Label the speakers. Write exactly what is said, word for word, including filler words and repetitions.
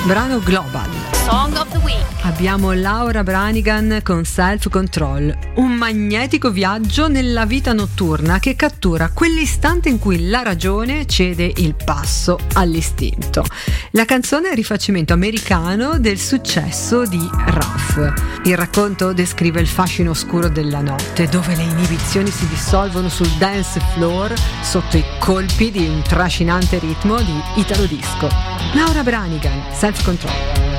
Speaker 1: brano Global.
Speaker 2: Song of the Week.
Speaker 1: Abbiamo Laura Branigan con Self Control, un magnetico viaggio nella vita notturna che cattura quell'istante in cui la ragione cede il passo all'istinto. La canzone è il rifacimento americano del successo di Ruff. Il racconto descrive il fascino oscuro della notte, dove le inibizioni si dissolvono sul dance floor sotto i colpi di un trascinante ritmo di Italo Disco. Laura Branigan, Self Control.